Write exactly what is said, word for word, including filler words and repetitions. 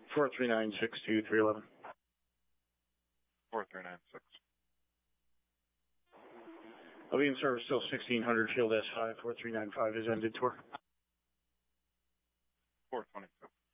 four three nine six two three eleven. four three nine six. I'll be in service till sixteen hundred, field S five, four three nine five is ended tour. four twenty-six.